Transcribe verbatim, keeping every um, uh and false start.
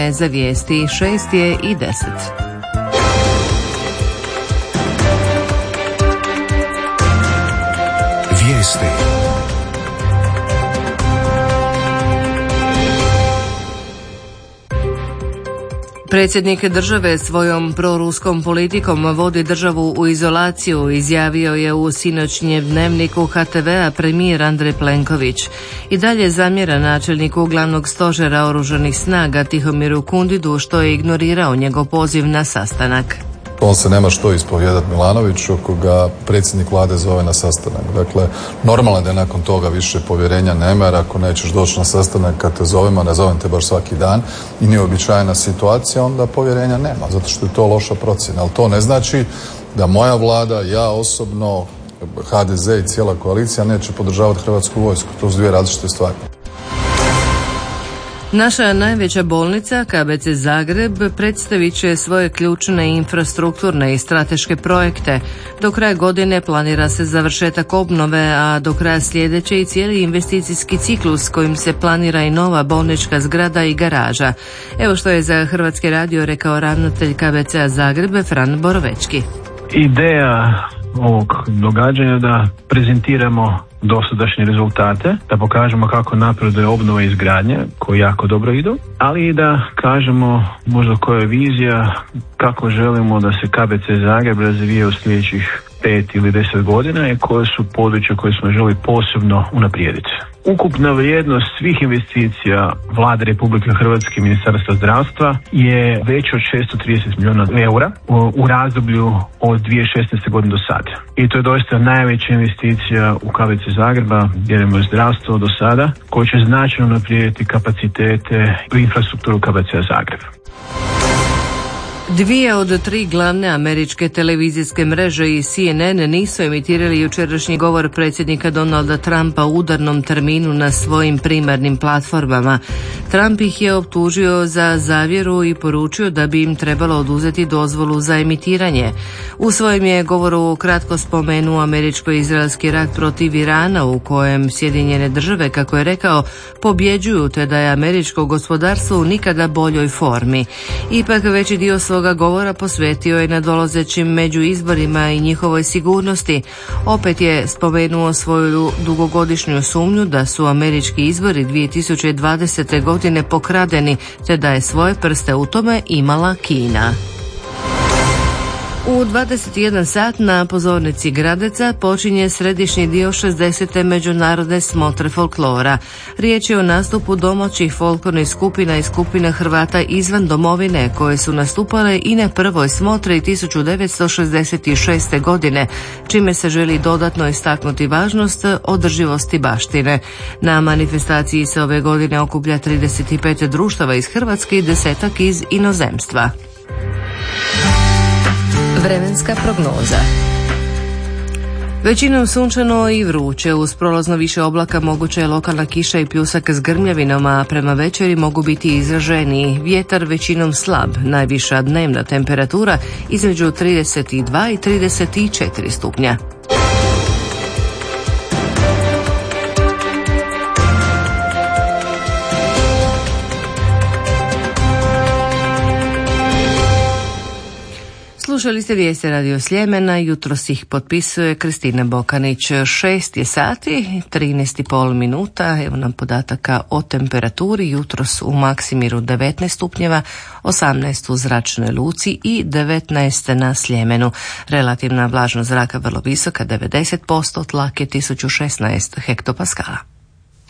Za vijesti šest je i deset. Vijesti. Predsjednik države svojom proruskom politikom vodi državu u izolaciju, izjavio je u sinoćnjem dnevniku ha te vea premijer Andrej Plenković. I dalje zamjera načelniku glavnog stožera oružanih snaga Tihomiru Kundidu što je ignorirao njegov poziv na sastanak. On se nema što ispovijedati Milanoviću ako ga predsjednik vlade zove na sastanak. Dakle, normalno je da nakon toga više povjerenja nema, jer ako nećeš doći na sastanak kad te zovemo, ne zovem te baš svaki dan i nije uobičajena situacija, onda povjerenja nema, zato što je to loša procjena. Ali to ne znači da moja vlada, ja osobno, ha de ze i cijela koalicija neće podržavati hrvatsku vojsku. To su dvije različite stvari. Naša najveća bolnica, ka be ce Zagreb, predstavit će svoje ključne infrastrukturne i strateške projekte. Do kraja godine planira se završetak obnove, a do kraja sljedeće i cijeli investicijski ciklus kojim se planira i nova bolnička zgrada i garaža. Evo što je za Hrvatski radio rekao ravnatelj ka be ce Zagreb Fran Borovečki. Ideja ovog događanja da prezentiramo dosadašnje rezultate, da pokažemo kako napreduje obnova i izgradnja koji jako dobro idu, ali i da kažemo možda koja je vizija kako želimo da se ka be ce Zagreb razvija u sljedećih pet ili deset godina i koje su područja koje smo želi posebno unaprijediti. Ukupna vrijednost svih investicija Vlade Republike Hrvatske i Ministarstva zdravstva je veća od šesto trideset milijuna eura u razdoblju od dvije tisuće šesnaeste godine do sada. I to je doista najveća investicija u ka be ce Zagreba, vjerujemo u zdravstvo do sada, koja će značajno unaprijediti kapacitete i infrastrukturu ka be ce Zagreb. Dvije od tri glavne američke televizijske mreže i C N N nisu emitirali jučerašnji govor predsjednika Donalda Trumpa u udarnom terminu na svojim primarnim platformama. Trump ih je optužio za zavjeru i poručio da bi im trebalo oduzeti dozvolu za emitiranje. U svojem je govoru kratko spomenuo američko-izraelski rat protiv Irana u kojem Sjedinjene države, kako je rekao, pobjeđuju te da je američko gospodarstvo u nikada boljoj formi. Ipak veći dio svoga govora posvetio je nadolazećim među izborima i njihovoj sigurnosti. Opet je spomenuo svoju dugogodišnju sumnju da su američki izbori dvije tisuće dvadesete godine pokradeni, te da je svoje prste u tome imala Kina. U dvadeset jedan sat na pozornici Gradeca počinje središnji dio šezdesete međunarodne smotre folklora. Riječ je o nastupu domaćih folklornih skupina i skupina Hrvata izvan domovine koje su nastupale i na prvoj smotri tisuću devetsto šezdeset šeste godine, čime se želi dodatno istaknuti važnost održivosti baštine. Na manifestaciji se ove godine okuplja trideset pet društava iz Hrvatske i desetak iz inozemstva. Vremenska prognoza. Većinom sunčano i vruće, uz prolazno više oblaka moguća je lokalna kiša i pljusak s grmljavinom, a prema večeri mogu biti izraženiji. Vjetar većinom slab, najviša dnevna temperatura između trideset dva i trideset četiri stupnja. Slušali ste vijesti Radio Sljemena, jutros ih potpisuje Kristina Bokanić. Šest je sati, trinaest i pol minuta, evo nam podataka o temperaturi, jutros u Maksimiru devetnaest stupnjeva, osamnaest u Zračnoj luci i devetnaest na Sljemenu. Relativna vlažnost zraka vrlo visoka, devedeset posto, tlak je tisuću šesnaest hektopaskala.